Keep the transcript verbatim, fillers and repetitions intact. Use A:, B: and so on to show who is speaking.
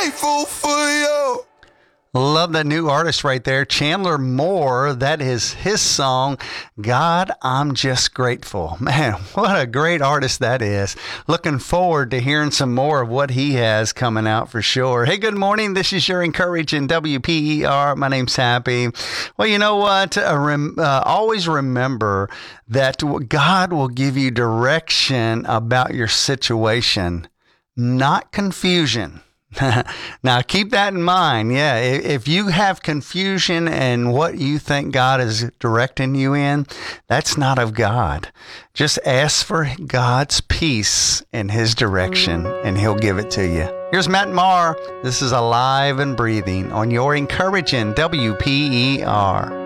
A: grateful for you.
B: Love that new artist right there, Chandler Moore. That is his song, God, I'm Just Grateful. Man, what a great artist that is. Looking forward to hearing some more of what he has coming out for sure. Hey, good morning. This is your Encouraging W P E R. My name's Happy. Well, you know what? Uh, rem- uh, always remember that God will give you direction about your situation, not confusion. Now, keep that in mind. Yeah, if you have confusion in what you think God is directing you in, that's not of God. Just ask for God's peace in His direction, and He'll give it to you. Here's Matt Maher. This is Alive and Breathing on your Encouraging W P E R.